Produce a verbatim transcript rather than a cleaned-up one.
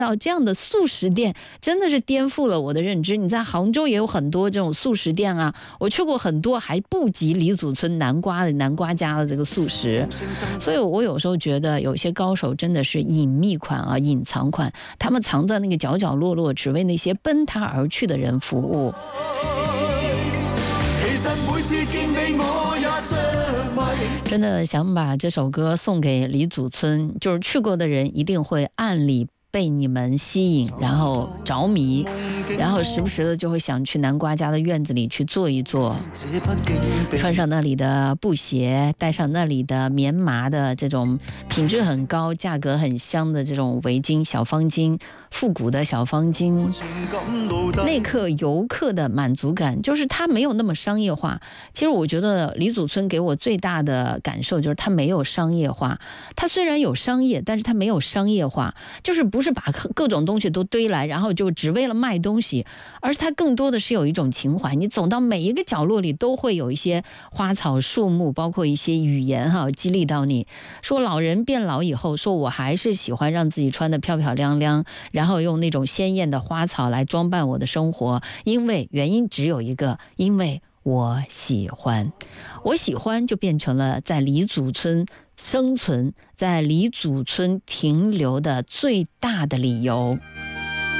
到这样的素食店真的是颠覆了我的认知。你在杭州也有很多这种素食店啊，我去过很多，还不及李祖村南瓜的南瓜家的这个素食。所以我有时候觉得有些高手真的是隐秘款啊，隐藏款，他们藏在那个角角落落，只为那些奔他而去的人服务。真的想把这首歌送给李祖村，就是去过的人一定会暗里被你们吸引，然后着迷，然后时不时的就会想去南瓜家的院子里去坐一坐，穿上那里的布鞋，戴上那里的棉麻的这种品质很高价格很香的这种围巾，小方巾，复古的小方巾，那刻游客的满足感就是它没有那么商业化。其实我觉得李祖村给我最大的感受就是它没有商业化，它虽然有商业，但是它没有商业化，就是不是把各种东西都堆来，然后就只为了卖东西，而是它更多的是有一种情怀。你走到每一个角落里都会有一些花草树木，包括一些语言哈，激励到你。说老人变老以后，说我还是喜欢让自己穿得漂漂亮亮，然后用那种鲜艳的花草来装扮我的生活，因为原因只有一个，因为我喜欢。我喜欢就变成了在李祖村生存，在李祖村停留的最大的理由。